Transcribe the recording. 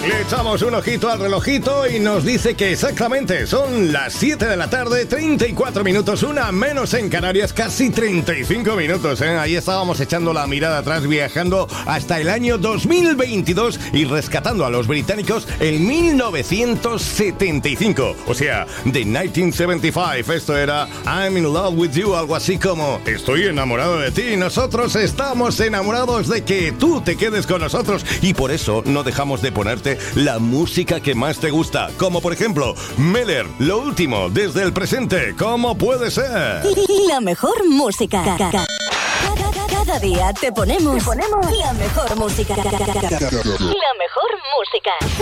Le echamos un ojito al relojito y nos dice que exactamente son las 7 de la tarde, 34 minutos, una menos en Canarias, casi 35 minutos, ¿eh? Ahí estábamos echando la mirada atrás, viajando hasta el año 2022 y rescatando a los británicos en 1975. O sea, de 1975. Esto era I'm in love with you, algo así como estoy enamorado de ti. Nosotros estamos enamorados de que tú te quedes con nosotros y por eso no dejamos de ponerte la música que más te gusta, como por ejemplo Meller, lo último desde el presente. ¿Cómo puede ser? La mejor música. Cada día te ponemos la mejor música. La mejor música.